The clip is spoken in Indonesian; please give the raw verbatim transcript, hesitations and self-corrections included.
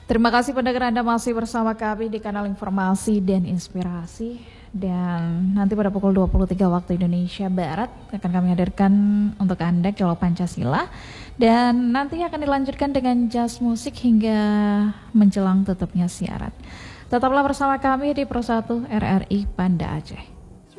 Terima kasih pendengar, Anda masih bersama kami di kanal Informasi dan Inspirasi. Dan nanti pada pukul dua puluh tiga waktu Indonesia Barat akan kami hadirkan untuk Anda Jawab Pancasila. Dan nanti akan dilanjutkan dengan jazz musik hingga menjelang tutupnya siaran. Tetaplah bersama kami di Pro satu R R I Banda Aceh.